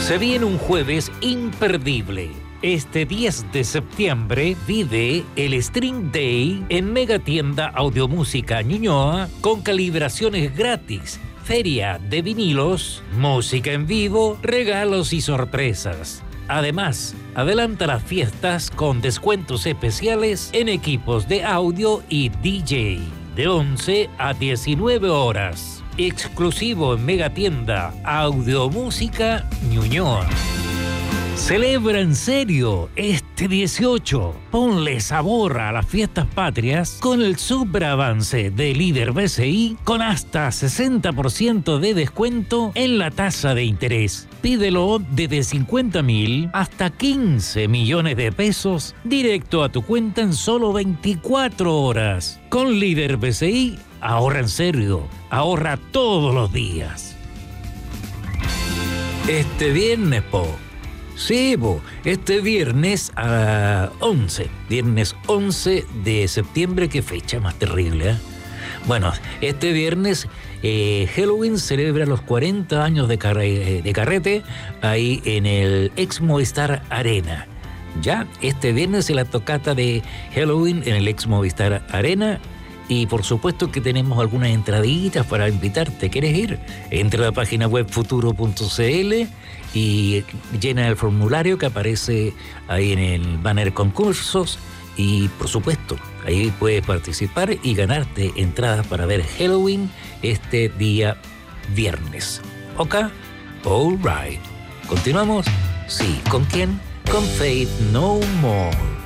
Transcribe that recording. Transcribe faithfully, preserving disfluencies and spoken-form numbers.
Se viene un jueves imperdible. Este diez de septiembre vive el String Day en Megatienda Audiomúsica Ñuñoa con calibraciones gratis, feria de vinilos, música en vivo, regalos y sorpresas. Además, adelanta las fiestas con descuentos especiales en equipos de audio y D J de once a diecinueve horas. Exclusivo en Megatienda Audiomúsica Ñuñoa. Celebra en serio este dieciocho. Ponle sabor a las fiestas patrias con el superavance de Líder B C I con hasta sesenta por ciento de descuento en la tasa de interés. Pídelo desde cincuenta mil hasta quince millones de pesos directo a tu cuenta en solo veinticuatro horas. Con Líder B C I, ahorra en serio. Ahorra todos los días. Este viernes, po. Sí, bo, este viernes a once, viernes once de septiembre, qué fecha más terrible, ¿eh? Bueno, este viernes eh, Helloween celebra los cuarenta años de, carre, de carrete ahí en el ex Movistar Arena. Ya, este viernes es la tocata de Helloween en el ex Movistar Arena. Y por supuesto que tenemos algunas entraditas para invitarte. ¿Quieres ir? Entra a la página web futuro punto c l y llena el formulario que aparece ahí en el banner concursos. Y por supuesto, ahí puedes participar y ganarte entradas para ver Halloween este día viernes. ¿Ok? All right. ¿Continuamos? Sí. ¿Con quién? Con Faith No More.